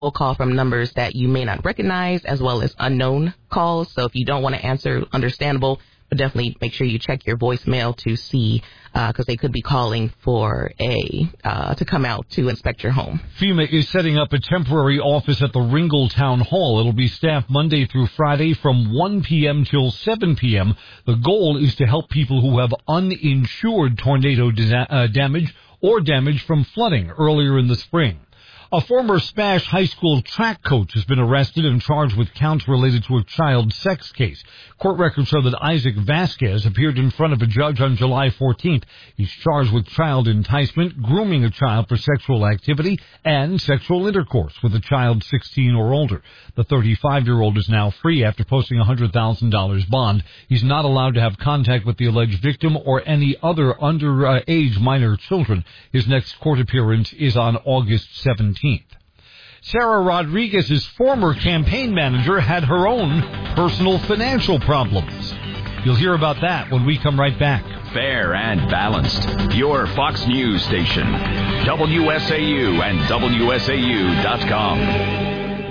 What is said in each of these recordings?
will call from numbers that you may not recognize, as well as unknown calls. So if you don't want to answer, understandable, but definitely make sure you check your voicemail to see, because they could be calling for to come out to inspect your home. FEMA is setting up a temporary office at the Ringgold Town Hall. It'll be staffed Monday through Friday from 1 p.m. till 7 p.m. The goal is to help people who have uninsured tornado damage or damage from flooding earlier in the spring. A former Spash High School track coach has been arrested and charged with counts related to a child sex case. Court records show that Isaac Vasquez appeared in front of a judge on July 14th. He's charged with child enticement, grooming a child for sexual activity, and sexual intercourse with a child 16 or older. The 35-year-old is now free after posting a $100,000 bond. He's not allowed to have contact with the alleged victim or any other underage minor children. His next court appearance is on August 17th. Sarah Rodriguez's former campaign manager had her own personal financial problems. You'll hear about that when we come right back. Fair and balanced. Your Fox News station. WSAU and WSAU.com.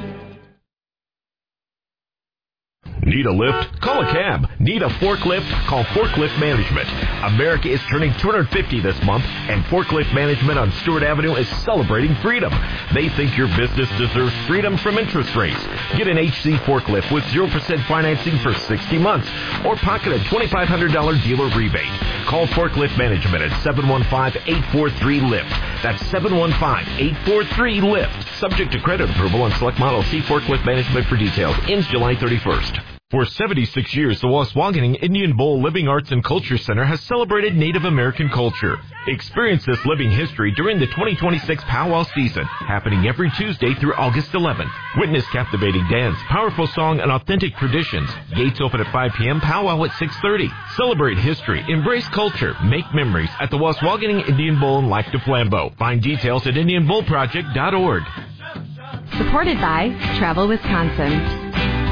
Need a lift? Call a cab. Need a forklift? Call Forklift Management. America is turning 250 this month, and Forklift Management on Stewart Avenue is celebrating freedom. They think your business deserves freedom from interest rates. Get an HC forklift with 0% financing for 60 months, or pocket a $2,500 dealer rebate. Call Forklift Management at 715-843-LIFT. That's 715-843-LIFT. Subject to credit approval on select models. See Forklift Management for details. Ends July 31st. For 76 years, the Waswaganing Indian Bowl Living Arts and Culture Center has celebrated Native American culture. Experience this living history during the 2026 Powwow season, happening every Tuesday through August 11th. Witness captivating dance, powerful song, and authentic traditions. Gates open at 5 p.m., powwow at 6:30. Celebrate history, embrace culture, make memories at the Waswaganing Indian Bowl in Lac du Flambeau. Find details at IndianBowlProject.org. Supported by Travel Wisconsin.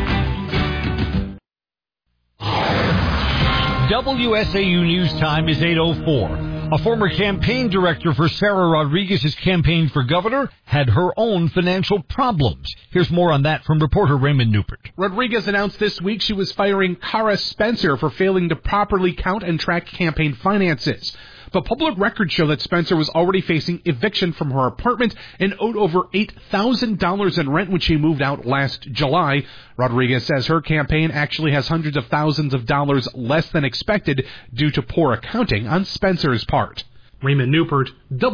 WSAU News Time is 8:04. A former campaign director for Sarah Rodriguez's campaign for governor had her own financial problems. Here's more on that from reporter Raymond Newport. Rodriguez announced this week she was firing Cara Spencer for failing to properly count and track campaign finances. But public records show that Spencer was already facing eviction from her apartment and owed over $8,000 in rent when she moved out last July. Rodriguez says her campaign actually has hundreds of thousands of dollars less than expected due to poor accounting on Spencer's part. Raymond Newport,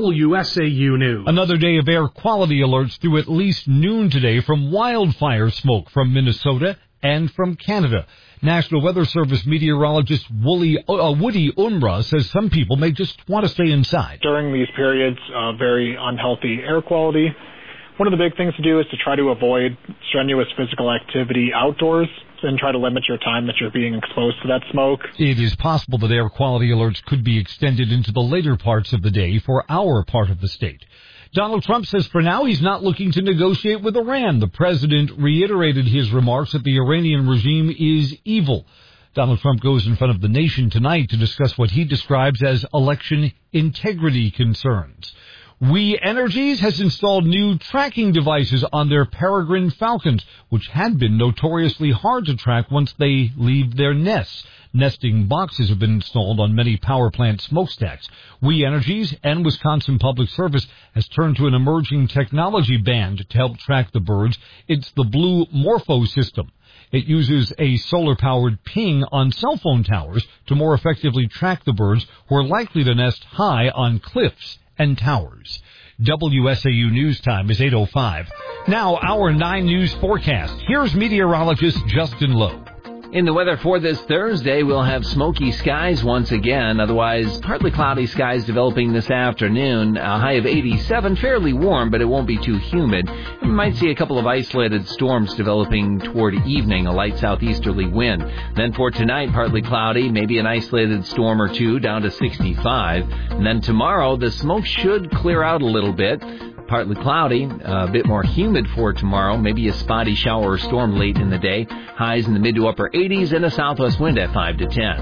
WSAU News. Another day of air quality alerts through at least noon today from wildfire smoke from Minnesota and from Canada. National Weather Service meteorologist Woody Unruh says some people may just want to stay inside. During these periods of very unhealthy air quality, one of the big things to do is to try to avoid strenuous physical activity outdoors and try to limit your time that you're being exposed to that smoke. It is possible that air quality alerts could be extended into the later parts of the day for our part of the state. Donald Trump says for now he's not looking to negotiate with Iran. The president reiterated his remarks that the Iranian regime is evil. Donald Trump goes in front of the nation tonight to discuss what he describes as election integrity concerns. We Energies has installed new tracking devices on their Peregrine Falcons, which had been notoriously hard to track once they leave their nests. Nesting boxes have been installed on many power plant smokestacks. We Energies and Wisconsin Public Service has turned to an emerging technology band to help track the birds. It's the Blue Morpho system. It uses a solar-powered ping on cell phone towers to more effectively track the birds who are likely to nest high on cliffs and towers. WSAU News Time is 8:05. Now, our 9 News forecast. Here's meteorologist Justin Lowe. In the weather for this Thursday, we'll have smoky skies once again. Otherwise, partly cloudy skies developing this afternoon. A high of 87, fairly warm, but it won't be too humid. We might see a couple of isolated storms developing toward evening, a light southeasterly wind. Then for tonight, partly cloudy, maybe an isolated storm or two, down to 65. And then tomorrow, the smoke should clear out a little bit. Partly cloudy, a bit more humid for tomorrow, maybe a spotty shower or storm late in the day. Highs in the mid to upper 80s and a southwest wind at 5 to 10.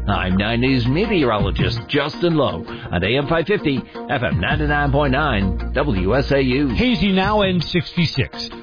I'm 9 News meteorologist Justin Lowe on AM 550, FM 99.9, WSAU. Hazy now and 66.